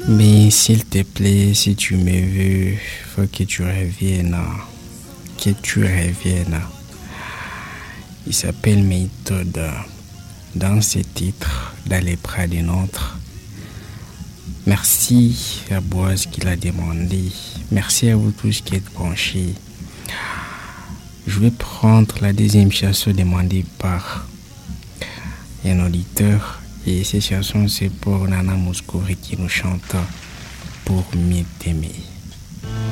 Mais s'il te plaît, si tu me veux, faut que tu reviennes. Que tu reviennes. Il s'appelle Méthode. Dans ce titre, dans les bras des nôtres. Merci à Boaz qui l'a demandé. Merci à vous tous qui êtes branchés. Je vais prendre la deuxième chanson demandée par un auditeur. Et cette chanson, c'est pour Nana Mouskouri qui nous chante Pour mieux t'aimer.